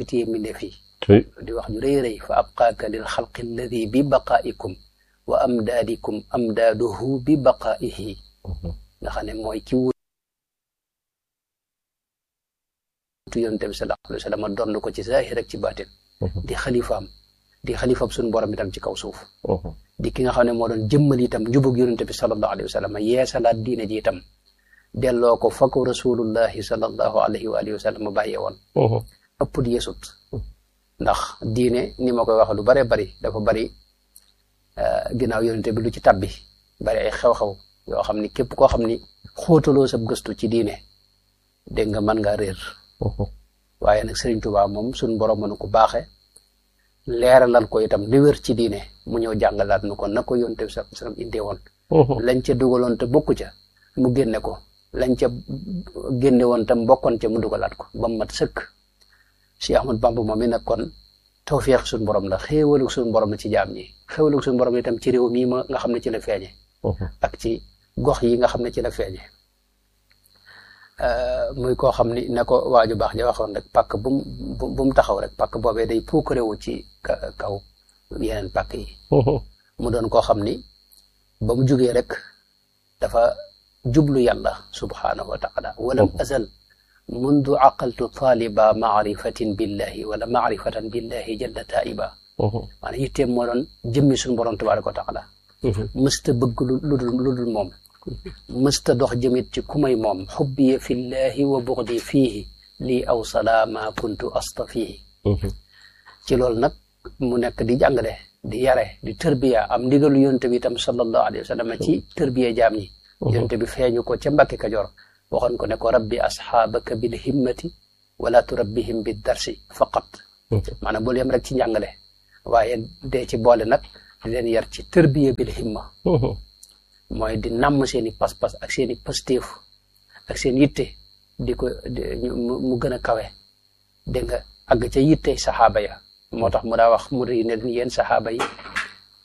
fi téye mbindeef yi di wax ju rëy rëy fa abqaaka lil xalqi alladi bi baqaikum wa amdaadikum amdaaduhu bi baqaihi nga xam ne mooy ki wutu yonent bi sallallahu alayhi wa sallam donn ko ci zahir ak ci baatin di xalifaam suñu borom itam ci kaw suuf di ki nga xam ne moo doon jëmmal itam njubug yonent bi sallallahu alayhi wa sallam yeesalaat diine ji itam delloo ko fa ko rasulullahi sallallahu alayhi wa alihi wa sallam bàyyee woon ëpp di yesut ndax diine ni ma koy wax lu bare bari dafa bari ginnaaw yonent bi lu ci tabbi bari ay xew-xew yoo xam ni képp koo xam ni xóotaloo sab gëstu ci diine dégg nga mën ngaa réer waaye nag Sëriñ Tuubaa moom suñ borom mënu ko baaxe leeralal ko itam li wér ci diine mu ñëw jàngalaat nu ko na ko yonent bi sallallahu alayhi wa sallam indee woon lañ ca dugaloon te bokku ca mu génne ko lañ ca génne woon tam bokkoon ca mu dugalaat ko ba mu mat sëkk Cheikh Ahmad Bamba moom mi nag kon tawfeex suñu borom la xéewalu suñu borom la ci jaam ñi xéewalu suñu borom itam ci réew mii ma nga xam ne ci la feeñe ak ci gox yi nga xam ne ci la feeñe muy koo xam ni ne ko waaju baax ja waxoon rek pàkk bu mu taxaw rek pàkk boobee day puukarewu ci kaw yeneen pàkk yi mu doon koo xam ni ba mu jugee rek dafa jublu yàlla subhanahu wa taala walam azal mundu aqaltu taliba maarifatin billahi wala maarifatan billahi jalla taiba maanaam yitteem moo doon jëmmi suñu borom tabaraka wa taala mësta bëgg lu dul moom mësta dox jëmit ci ku may moom xubbiya fillahi wa buxdi fiihi lii aw salaama kuntu astafihi ci loolu nag mu nekk di jàngale di yare di tërbiya am ndigalu yonte bi itam sallallahu alayhi wa sallam ci tërbiya jaam ñi yonte bi feeñu ko ca Mbàkke Kajoor waxoon ko ne ko rabbi asxaabaka bil himmati wala turabbihim bi darsi faqat maanaam bul yem rek ci njàngale waaye dee ci boole nag di leen yar ci tërbiya bil himma mooy di namm seen i pas-pas ak seen i pastéef ak seen yitte di ko mu gën a kawe dégg nga àgg ca yitte saxaaba ya moo tax mu daa wax mu rii ne yéen saxaaba yi